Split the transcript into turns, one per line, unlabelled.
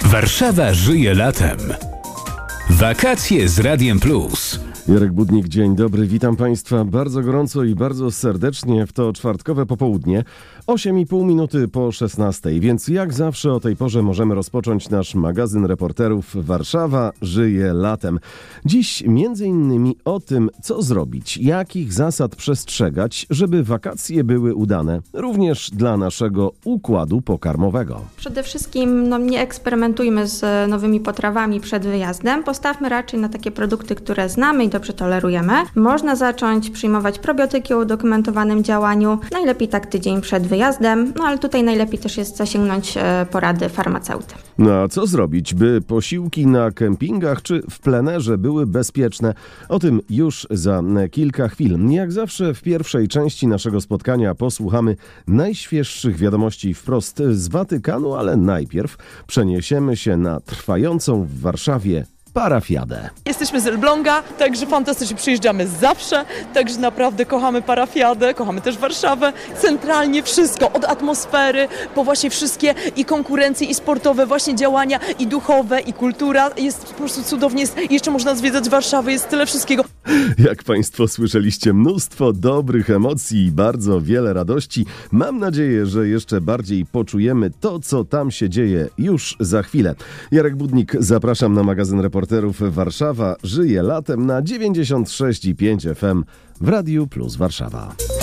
Warszawa żyje latem. Wakacje z Radiem Plus.
Jarek Budnik, dzień dobry, witam Państwa bardzo gorąco i bardzo serdecznie w to czwartkowe popołudnie, 8,5 minuty po 16, więc jak zawsze o tej porze możemy rozpocząć nasz magazyn reporterów Warszawa żyje latem. Dziś między innymi o tym, co zrobić, jakich zasad przestrzegać, żeby wakacje były udane, również dla naszego układu pokarmowego.
Przede wszystkim nie eksperymentujmy z nowymi potrawami przed wyjazdem, postawmy raczej na takie produkty, które znamy i dobrze tolerujemy. Można zacząć przyjmować probiotyki o udokumentowanym działaniu, najlepiej tak tydzień przed wyjazdem, ale tutaj najlepiej też jest zasięgnąć porady farmaceuty.
No a co zrobić, by posiłki na kempingach czy w plenerze były bezpieczne? O tym już za kilka chwil. Jak zawsze w pierwszej części naszego spotkania posłuchamy najświeższych wiadomości wprost z Watykanu, ale najpierw przeniesiemy się na trwającą w Warszawie parafiadę.
Jesteśmy z Elbląga, także fantastycznie przyjeżdżamy zawsze, także naprawdę kochamy parafiadę, kochamy też Warszawę. Centralnie wszystko, od atmosfery, po właśnie wszystkie i konkurencje, i sportowe właśnie działania, i duchowe, i kultura. Jest po prostu cudownie, jeszcze można zwiedzać Warszawę, jest tyle wszystkiego.
Jak Państwo słyszeliście, mnóstwo dobrych emocji i bardzo wiele radości. Mam nadzieję, że jeszcze bardziej poczujemy to, co tam się dzieje już za chwilę. Jarek Budnik, zapraszam na magazyn reporterów Warszawa żyje latem na 96,5 FM w Radiu Plus Warszawa.